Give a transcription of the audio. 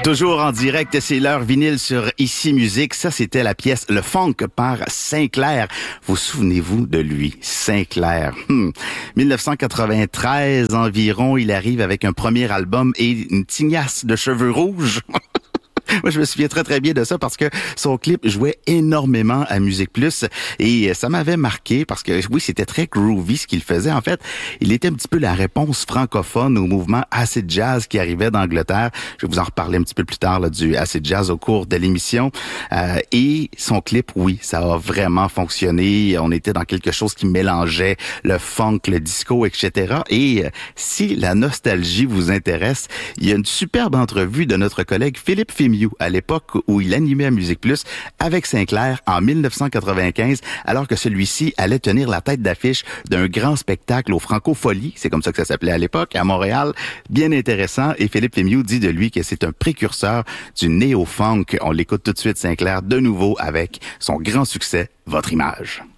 Toujours en direct, c'est l'heure vinyle sur Ici Musique. Ça, c'était la pièce Le Funk par Sinclair. Vous souvenez-vous de lui, Sinclair? 1993 environ, il arrive avec un premier album et une tignasse de cheveux rouges. Moi, je me souviens très, très bien de ça parce que son clip jouait énormément à Musique Plus et ça m'avait marqué parce que, oui, c'était très groovy ce qu'il faisait. En fait, il était un petit peu la réponse francophone au mouvement acid jazz qui arrivait d'Angleterre. Je vais vous en reparler un petit peu plus tard là, du acid jazz au cours de l'émission. Et son clip, oui, ça a vraiment fonctionné. On était dans quelque chose qui mélangeait le funk, le disco, etc. Et si la nostalgie vous intéresse, il y a une superbe entrevue de notre collègue Philippe Fémieux à l'époque où il animait à Musique Plus avec Sinclair en 1995, alors que celui-ci allait tenir la tête d'affiche d'un grand spectacle au Francofolie, c'est comme ça que ça s'appelait à l'époque, à Montréal. Bien intéressant. Et Philippe Fémieux dit de lui que c'est un précurseur du néo-funk. On l'écoute tout de suite, Sinclair, de nouveau avec son grand succès, Votre Image.